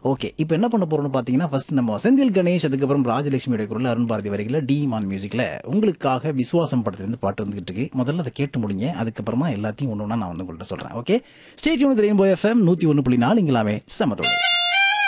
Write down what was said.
Okay. இப்ப என்ன பண்ண போறோம்னு பார்த்தீங்கன்னா, ஃபர்ஸ்ட் நம்ம செந்தில் கணேஷ், அதுக்கப்புறம் ராஜலட்சுமியோட குரல்ல, அருண் பாரதி வரிகள்ல, டி இமான் மியூசிக்ல உங்களுக்காக விஸ்வாசம் படத்துலேருந்து பாட்டு வந்துகிட்டு இருக்கு. முதல்ல அத கேட்டு முடிங்க. அதுக்கப்புறமா எல்லாத்தையும் ஒண்ணு ஒண்ணா நான் வந்து உங்கள்ட்ட சொல்றேன். Okay. Stay tune with rainbow FM 101.4 இங்கலாமே சமதோடு.